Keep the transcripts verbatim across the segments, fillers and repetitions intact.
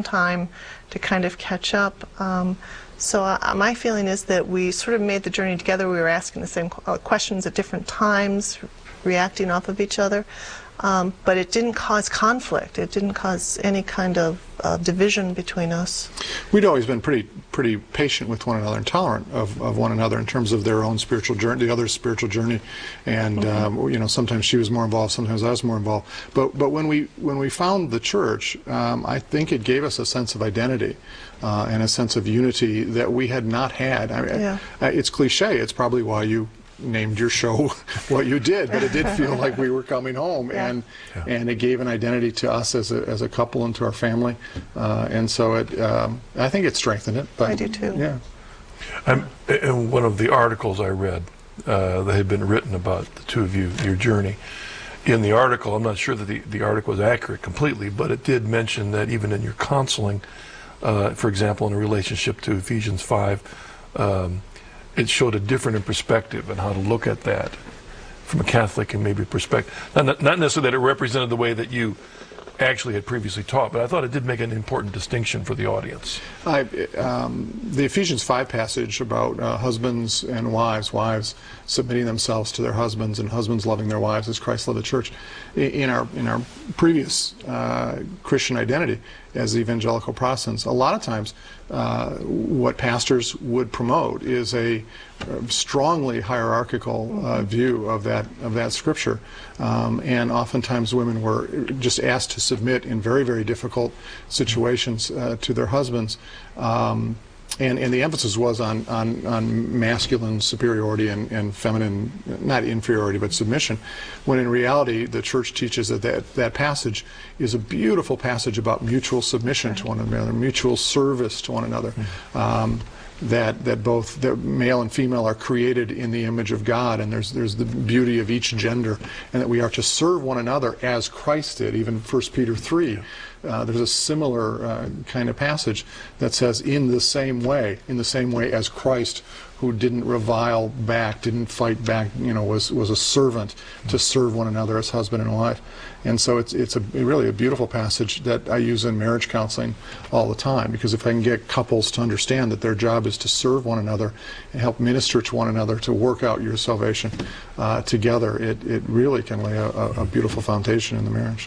some time to kind of catch up. Um, so uh, my feeling is that we sort of made the journey together. We were asking the same qu- uh, questions at different times, reacting off of each other. Um, but it didn't cause conflict. It didn't cause any kind of uh, division between us. We'd always been pretty pretty patient with one another and tolerant of, of one another in terms of their own spiritual journey, the other's spiritual journey. And mm-hmm. um, you know, sometimes she was more involved, sometimes I was more involved. But but when we when we found the church, um, I think it gave us a sense of identity uh, and a sense of unity that we had not had. I mean, yeah. I, it's cliche. It's probably why you named your show what you did, but it did feel like we were coming home, yeah. and yeah. and it gave an identity to us as a as a couple and to our family, uh, and so it um, I think it strengthened it. But I do too. Yeah. I'm, in one of the articles I read uh, that had been written about the two of you, your journey. In the article, I'm not sure that the, the article was accurate completely, but it did mention that even in your counseling, uh, for example, in a relationship to Ephesians five, um, it showed a different perspective on how to look at that from a Catholic and maybe perspective. Not, not necessarily that it represented the way that you actually had previously taught, but I thought it did make an important distinction for the audience. I, um, the Ephesians five passage about uh, husbands and wives, wives submitting themselves to their husbands and husbands loving their wives as Christ loved the church. In our in our previous uh, Christian identity as evangelical Protestants, a lot of times uh, what pastors would promote is a strongly hierarchical uh, view of that of that scripture, um, and oftentimes women were just asked to submit in very very difficult situations uh, to their husbands. Um, And, and the emphasis was on, on, on masculine superiority and, and feminine, not inferiority, but submission, when in reality the church teaches that that, that passage is a beautiful passage about mutual submission to one another, mutual service to one another, mm-hmm. um, that, that both the male and female are created in the image of God, and there's, there's the beauty of each gender, and that we are to serve one another as Christ did, even First Peter three. Uh, there's a similar uh, kind of passage that says, in the same way, in the same way as Christ, who didn't revile back, didn't fight back, you know, was was a servant to serve one another as husband and wife. And so it's it's a really a beautiful passage that I use in marriage counseling all the time, because if I can get couples to understand that their job is to serve one another and help minister to one another to work out your salvation uh, together, it, it really can lay a, a beautiful foundation in the marriage.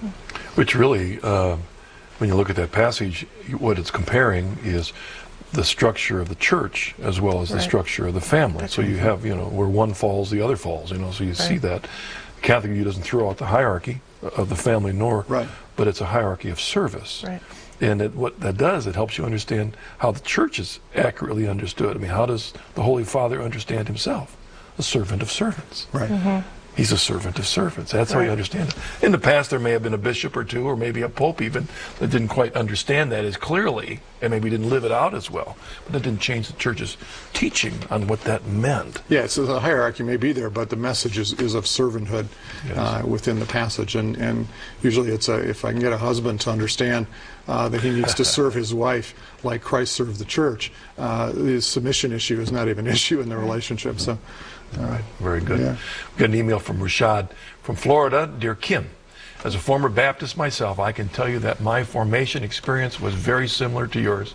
Which really, uh, when you look at that passage, what it's comparing is the structure of the church as well as right. the structure of the family. That's so you have, you know, where one falls, the other falls, you know, so you right. see that. Catholic view doesn't throw out the hierarchy of the family, nor, right. but it's a hierarchy of service. Right. And it, what that does, it helps you understand how the church is accurately understood. I mean, how does the Holy Father understand himself? A servant of servants. Right. Mm-hmm. He's a servant of servants. That's right. how you understand it. In the past, there may have been a bishop or two, or maybe a pope even, that didn't quite understand that as clearly, and maybe didn't live it out as well. But that didn't change the church's teaching on what that meant. Yeah, so the hierarchy may be there, but the message is, is of servanthood yes. uh, within the passage. And, and usually it's a, if I can get a husband to understand uh, that he needs to serve his wife like Christ served the church, uh, the submission issue is not even an issue in the relationship. So. All right, very good. Yeah. We got an email from Rashad from Florida. Dear Kim, as a former Baptist myself, I can tell you that my formation experience was very similar to yours.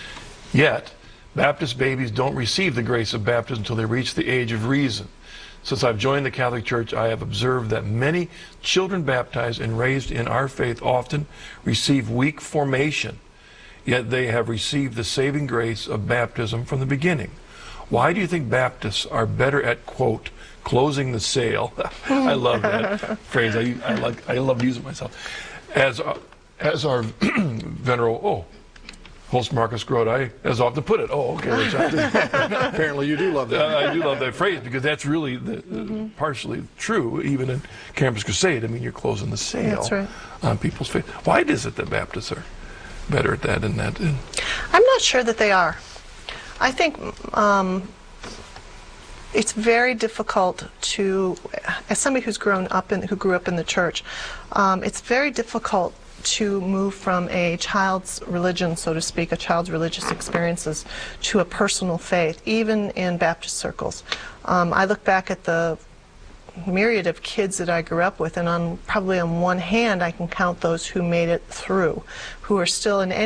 Yet, Baptist babies don't receive the grace of baptism until they reach the age of reason. Since I've joined the Catholic Church, I have observed that many children baptized and raised in our faith often receive weak formation, yet they have received the saving grace of baptism from the beginning. Why do you think Baptists are better at, quote, closing the sale? I love that phrase. I, I like. I love using it myself. As uh, as our venerable, oh, host Marcus Grote, I as often put it. Oh, okay. Apparently you do love that. Uh, I do love that phrase, because that's really the, mm-hmm. partially true, even in Campus Crusade. I mean, you're closing the sale that's right. on people's faith. Why is it that Baptists are better at that than that? I'm not sure that they are. I think um, it's very difficult to, as somebody who's grown up in, who grew up in the church, um, it's very difficult to move from a child's religion, so to speak, a child's religious experiences, to a personal faith, even in Baptist circles. Um, I look back at the myriad of kids that I grew up with, and on probably on one hand I can count those who made it through, who are still in any